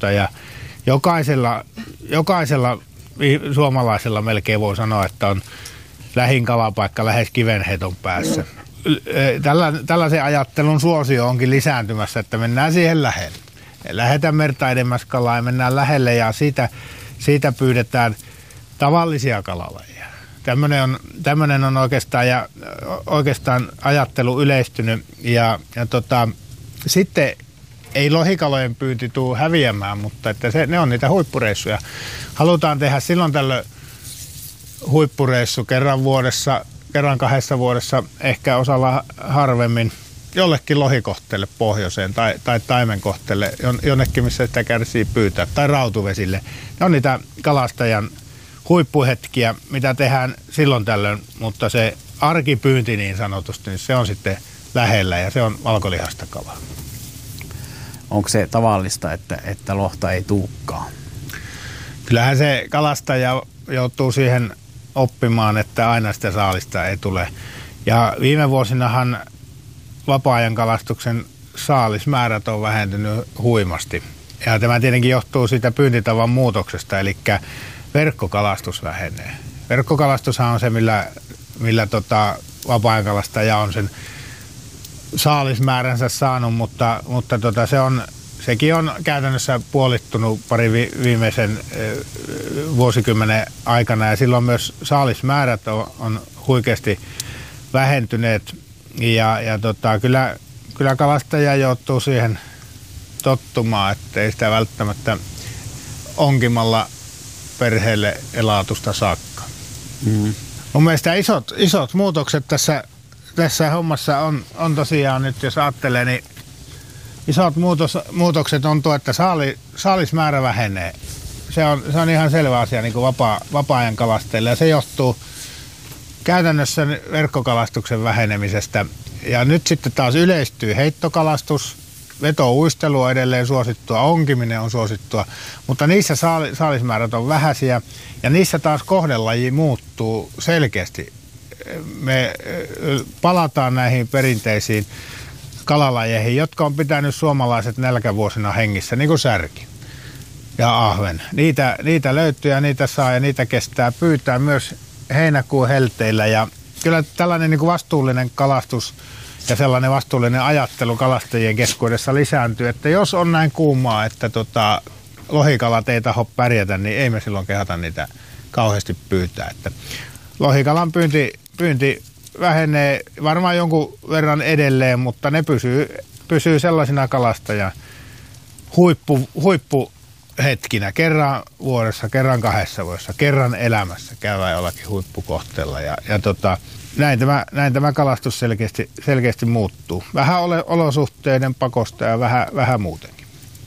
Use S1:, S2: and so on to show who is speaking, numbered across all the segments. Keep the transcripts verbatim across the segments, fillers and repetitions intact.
S1: kalastusta ja jokaisella, jokaisella suomalaisella melkein voi sanoa, että on lähin kalapaikka lähes kivenheiton päässä. Tällä, tällaisen ajattelun suosio onkin lisääntymässä, että mennään siihen lähelle. Lähdetään merta edemmäs kalaa ja mennään lähelle ja siitä, siitä pyydetään tavallisia kalalajeja. Tämmöinen on, tämmöinen on oikeastaan, ja, oikeastaan ajattelu yleistynyt ja, ja tota, sitten ei lohikalojen pyynti tule häviämään, mutta että se, ne on niitä huippureissuja. Halutaan tehdä silloin tällöin huippureissu kerran vuodessa, kerran kahdessa vuodessa, ehkä osalla harvemmin jollekin lohikohteelle pohjoiseen tai, tai taimenkohteelle, jonnekin missä sitä kärsii pyytää, tai rautuvesille. Ne on niitä kalastajan huippuhetkiä, mitä tehdään silloin tällöin, mutta se arkipyynti niin sanotusti, niin se on sitten lähellä ja se on valkolihasta kalaa.
S2: Onko se tavallista, että, että lohta ei tuukkaan?
S1: Kyllähän se kalastaja joutuu siihen oppimaan, että aina sitä saalista ei tule. Ja viime vuosinahan vapaa-ajan kalastuksen saalismäärät on vähentynyt huimasti. Ja tämä tietenkin johtuu siitä pyyntitavan muutoksesta, eli verkkokalastus vähenee. Verkkokalastushan on se, millä, millä tota, vapaa-ajan kalastaja on sen saalismääränsä saanut, mutta, mutta tota, se on, sekin on käytännössä puolittunut pari vi, viimeisen e, vuosikymmenen aikana ja silloin myös saalismäärät on, on huikeasti vähentyneet ja, ja tota, kyllä, kyllä kalastaja joutuu siihen tottumaan, ettei sitä välttämättä onkimalla perheelle elatusta saakka. Mm. Mun mielestä isot, isot muutokset tässä Tässä hommassa on, on tosiaan nyt, jos ajattelee, niin isot muutos, muutokset on tuo, että saali, saalismäärä vähenee. Se on, se on ihan selvä asia niin kuin vapaa, vapaa-ajan kalastajille ja se johtuu käytännössä verkkokalastuksen vähenemisestä. Ja nyt sitten taas yleistyy heittokalastus, vetouistelu on edelleen suosittua, onkiminen on suosittua, mutta niissä saali, saalismäärät on vähäisiä ja niissä taas kohdelaji muuttuu selkeästi. Me palataan näihin perinteisiin kalalajeihin, jotka on pitänyt suomalaiset nälkävuosina hengissä, niin kuin särki ja ahven. Niitä, niitä löytyy ja niitä saa ja niitä kestää pyytää myös heinäkuun helteillä. Ja kyllä tällainen niin kuin vastuullinen kalastus ja sellainen vastuullinen ajattelu kalastajien keskuudessa lisääntyy, että jos on näin kuumaa, että tota, lohikalat ei taho pärjätä, niin ei me silloin kehata niitä kauheasti pyytää. Että lohikalan pyynti Pyynti vähenee varmaan jonkun verran edelleen, mutta ne pysyy, pysyy sellaisina kalastajan huippu, huippuhetkinä. Kerran vuodessa, kerran kahdessa vuodessa, kerran elämässä käydään jollakin huippukohteella. Ja, ja tota, näin, tämä, näin tämä kalastus selkeästi, selkeästi muuttuu. Vähän ole olosuhteiden pakosta ja vähän, vähän muutenkin.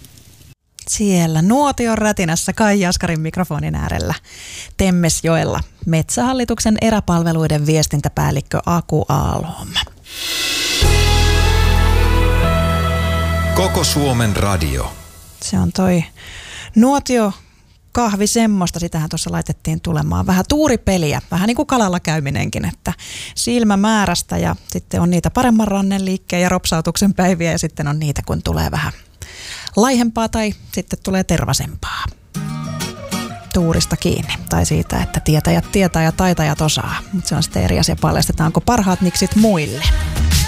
S3: Siellä nuotion rätinässä Kai Jaskarin mikrofonin äärellä Temmesjoella Metsähallituksen eräpalveluiden viestintäpäällikkö Aku Aalholm.
S4: Koko Suomen radio.
S3: Se on toi nuotio kahvi semmoista, sitähän tuossa laitettiin tulemaan. Vähän tuuripeliä, vähän niin kuin kalalla käyminenkin, että silmämäärästä ja sitten on niitä paremman rannen liikkeen ja ropsautuksen päiviä ja sitten on niitä, kun tulee vähän laihempaa tai sitten tulee tervasempaa. Tuurista kiinni. Tai siitä, että tietäjät tietää ja taitajat osaa. Mutta se on sitten eri asia, paljastetaanko parhaat niksit muille.